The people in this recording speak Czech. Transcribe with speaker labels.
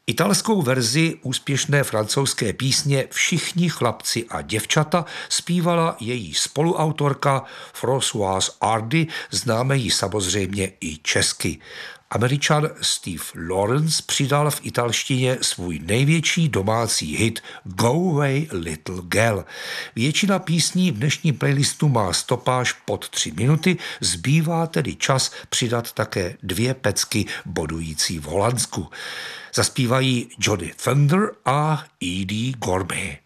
Speaker 1: Italskou verzi úspěšné francouzské písně Všichni chlapci a děvčata zpívala její spoluautorka Françoise Hardy, známe ji samozřejmě i česky. Američan Steve Lawrence přidal v italštině svůj největší domácí hit Go Away Little Girl. Většina písní v dnešním playlistu má stopáž pod 3 minuty, zbývá tedy čas přidat také 2 pecky bodující v Holandsku. Zaspívají Johnny Thunder a Edie Gourmet.